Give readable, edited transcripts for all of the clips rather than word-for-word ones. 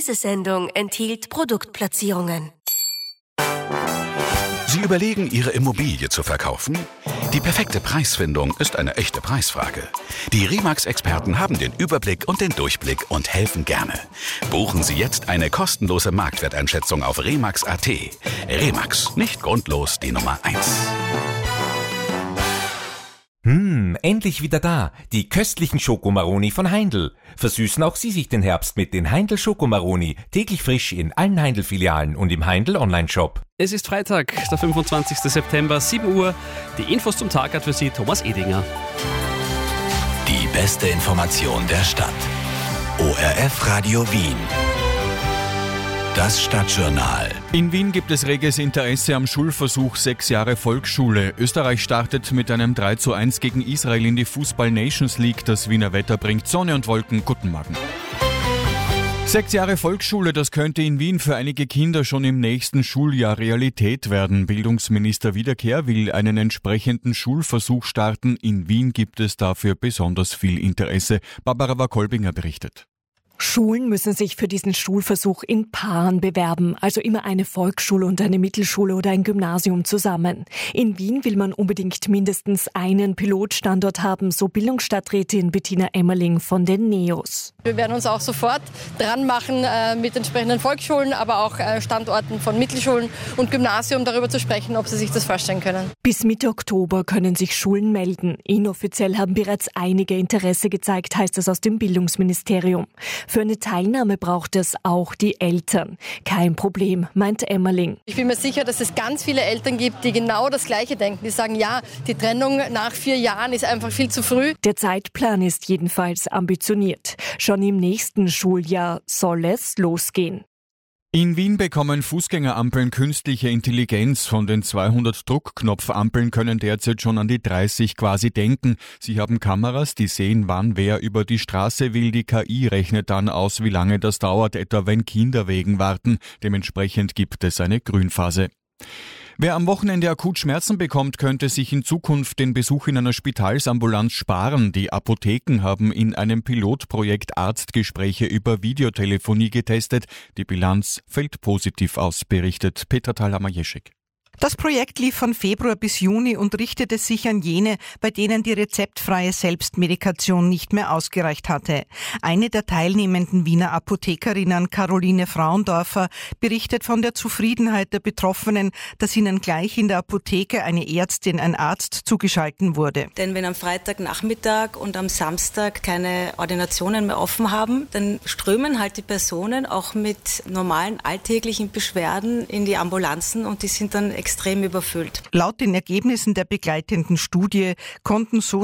Diese Sendung enthielt Produktplatzierungen. Sie überlegen, Ihre Immobilie zu verkaufen? Die perfekte Preisfindung ist eine echte Preisfrage. Die RE/MAX-Experten haben den Überblick und den Durchblick und helfen gerne. Buchen Sie jetzt eine kostenlose Marktwerteinschätzung auf remax.at. RE/MAX, nicht grundlos die Nummer 1. Endlich wieder da. Die köstlichen Schokomaroni von Heindl. Versüßen auch Sie sich den Herbst mit den Heindl Schokomaroni. Täglich frisch in allen Heindl-Filialen und im Heindl Online-Shop. Es ist Freitag, der 25. September, 7 Uhr. Die Infos zum Tag hat für Sie Thomas Edinger. Die beste Information der Stadt. ORF Radio Wien. Das Stadtjournal. In Wien gibt es reges Interesse am Schulversuch 6 Jahre Volksschule. Österreich startet mit einem 3:1 gegen Israel in die Fußball-Nations League. Das Wiener Wetter bringt Sonne und Wolken. Guten Morgen. 6 Jahre Volksschule, das könnte in Wien für einige Kinder schon im nächsten Schuljahr Realität werden. Bildungsminister Wiederkehr will einen entsprechenden Schulversuch starten. In Wien gibt es dafür besonders viel Interesse. Barbara Wakolbinger berichtet. Schulen müssen sich für diesen Schulversuch in Paaren bewerben, also immer eine Volksschule und eine Mittelschule oder ein Gymnasium zusammen. In Wien will man unbedingt mindestens einen Pilotstandort haben, so Bildungsstadträtin Bettina Emmerling von den NEOS. Wir werden uns auch sofort dran machen, mit entsprechenden Volksschulen, aber auch Standorten von Mittelschulen und Gymnasium darüber zu sprechen, ob sie sich das vorstellen können. Bis Mitte Oktober können sich Schulen melden. Inoffiziell haben bereits einige Interesse gezeigt, heißt es aus dem Bildungsministerium. Für eine Teilnahme braucht es auch die Eltern. Kein Problem, meint Emmerling. Ich bin mir sicher, dass es ganz viele Eltern gibt, die genau das Gleiche denken. Die sagen, ja, die Trennung nach 4 Jahren ist einfach viel zu früh. Der Zeitplan ist jedenfalls ambitioniert. Schon im nächsten Schuljahr soll es losgehen. In Wien bekommen Fußgängerampeln künstliche Intelligenz. Von den 200 Druckknopfampeln können derzeit schon an die 30 quasi denken. Sie haben Kameras, die sehen, wann wer über die Straße will. Die KI rechnet dann aus, wie lange das dauert, etwa wenn Kinder wegen warten. Dementsprechend gibt es eine Grünphase. Wer am Wochenende akut Schmerzen bekommt, könnte sich in Zukunft den Besuch in einer Spitalsambulanz sparen. Die Apotheken haben in einem Pilotprojekt Arztgespräche über Videotelefonie getestet. Die Bilanz fällt positiv aus, berichtet Petra Thalhammer-Jeschek. Das Projekt lief von Februar bis Juni und richtete sich an jene, bei denen die rezeptfreie Selbstmedikation nicht mehr ausgereicht hatte. Eine der teilnehmenden Wiener Apothekerinnen, Caroline Frauendorfer, berichtet von der Zufriedenheit der Betroffenen, dass ihnen gleich in der Apotheke eine Ärztin, ein Arzt zugeschalten wurde. Denn wenn am Freitagnachmittag und am Samstag keine Ordinationen mehr offen haben, dann strömen halt die Personen auch mit normalen alltäglichen Beschwerden in die Ambulanzen und die sind dann extrem überfüllt. Laut den Ergebnissen der begleitenden Studie konnten so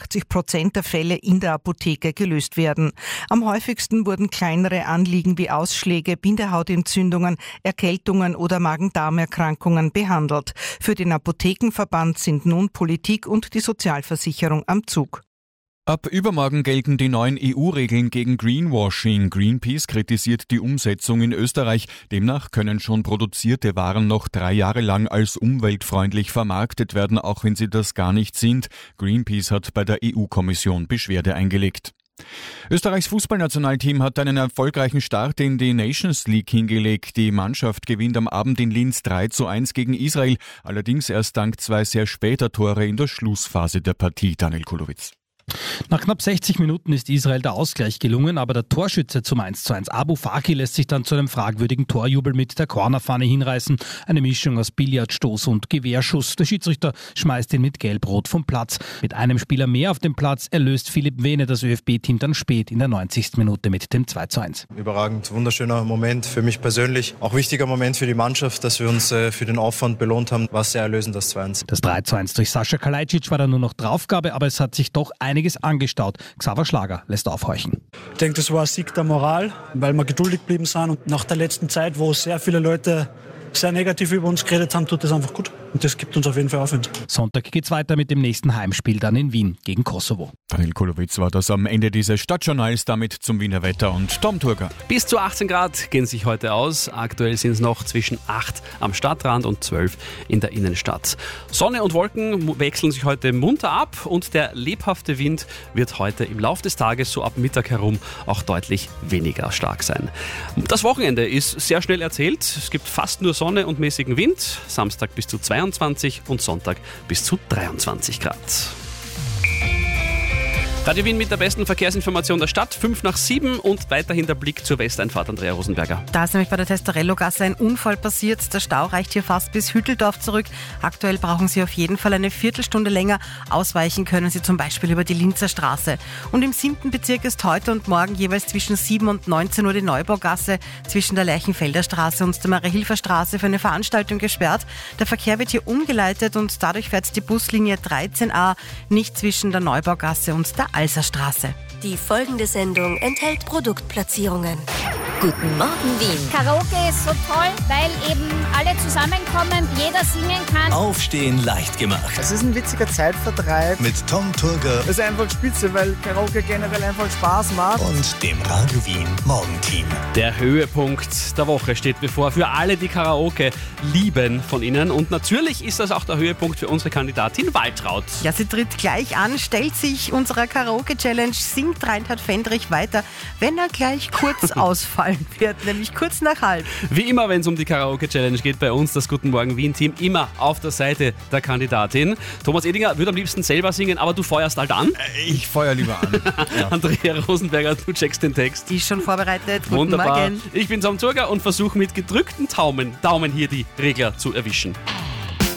89% der Fälle in der Apotheke gelöst werden. Am häufigsten wurden kleinere Anliegen wie Ausschläge, Bindehautentzündungen, Erkältungen oder Magen-Darm-Erkrankungen behandelt. Für den Apothekenverband sind nun Politik und die Sozialversicherung am Zug. Ab übermorgen gelten die neuen EU-Regeln gegen Greenwashing. Greenpeace kritisiert die Umsetzung in Österreich. Demnach können schon produzierte Waren noch 3 Jahre lang als umweltfreundlich vermarktet werden, auch wenn sie das gar nicht sind. Greenpeace hat bei der EU-Kommission Beschwerde eingelegt. Österreichs Fußballnationalteam hat einen erfolgreichen Start in die Nations League hingelegt. Die Mannschaft gewinnt am Abend in Linz 3:1 gegen Israel, allerdings erst dank 2 sehr später Tore in der Schlussphase der Partie. Daniel Kulowitz. Nach knapp 60 Minuten ist Israel der Ausgleich gelungen, aber der Torschütze zum 1:1 Abu Faki lässt sich dann zu einem fragwürdigen Torjubel mit der Cornerpfanne hinreißen. Eine Mischung aus Billardstoß und Gewehrschuss. Der Schiedsrichter schmeißt ihn mit Gelb-Rot vom Platz. Mit einem Spieler mehr auf dem Platz erlöst Philipp Wehne das ÖFB-Team dann spät in der 90. Minute mit dem 2:1. Überragend, wunderschöner Moment für mich persönlich. Auch wichtiger Moment für die Mannschaft, dass wir uns für den Aufwand belohnt haben. War sehr erlösend, das 2:1. Das 3:1 durch Sascha Kalajdzic war dann nur noch Draufgabe, aber es hat sich doch einiges angestaut. Xaver Schlager lässt aufhorchen. Ich denke, das war ein Sieg der Moral, weil wir geduldig geblieben sind. Und nach der letzten Zeit, wo sehr viele Leute sehr negativ über uns geredet haben, tut das einfach gut. und das gibt uns auf jeden Fall Aufwind. Sonntag geht's weiter mit dem nächsten Heimspiel dann in Wien gegen Kosovo. Daniel Kulowitz war das am Ende dieses Stadtjournals, damit zum Wiener Wetter und Tom Turger. Bis zu 18 Grad gehen sich heute aus. Aktuell sind es noch zwischen 8 am Stadtrand und 12 in der Innenstadt. Sonne und Wolken wechseln sich heute munter ab und der lebhafte Wind wird heute im Laufe des Tages so ab Mittag herum auch deutlich weniger stark sein. Das Wochenende ist sehr schnell erzählt. Es gibt fast nur Sonne und mäßigen Wind. Samstag bis zu 22 und Sonntag bis zu 23 Grad. Radio Wien mit der besten Verkehrsinformation der Stadt, 5:07 und weiterhin der Blick zur Westeinfahrt, Andrea Rosenberger. Da ist nämlich bei der Testarello-Gasse ein Unfall passiert. Der Stau reicht hier fast bis Hütteldorf zurück. Aktuell brauchen Sie auf jeden Fall eine Viertelstunde länger. Ausweichen können Sie zum Beispiel über die Linzer Straße. Und im 7. Bezirk ist heute und morgen jeweils zwischen 7 und 19 Uhr die Neubaugasse zwischen der Lerchenfelder Straße und der Marie-Hilfer Straße für eine Veranstaltung gesperrt. Der Verkehr wird hier umgeleitet und dadurch fährt die Buslinie 13a nicht zwischen der Neubaugasse und der Alserstraße. Die folgende Sendung enthält Produktplatzierungen. Guten Morgen, Wien. Karaoke ist so toll, weil eben alle zusammenkommen, jeder singen kann. Aufstehen leicht gemacht. Es ist ein witziger Zeitvertreib. Mit Tom Turger. Es ist einfach spitze, weil Karaoke generell einfach Spaß macht. Und dem Radio Wien Morgenteam. Der Höhepunkt der Woche steht bevor für alle, die Karaoke lieben von Ihnen. Und natürlich ist das auch der Höhepunkt für unsere Kandidatin Waltraud. Ja, sie tritt gleich an, stellt sich unserer Karaoke-Challenge, singt Reinhard Fendrich weiter, wenn er gleich kurz ausfallen wird, nämlich kurz nach halb. Wie immer, wenn es um die Karaoke-Challenge geht, bei uns das Guten Morgen Wien-Team immer auf der Seite der Kandidatin. Thomas Edinger würde am liebsten selber singen, aber du feuerst halt an. Ich feuer lieber an. Ja. Andrea Rosenberger, du checkst den Text. Die ist schon vorbereitet. Guten Wunderbar. Morgen. Ich bin Tom Turger und versuche mit gedrückten Daumen hier die Regler zu erwischen.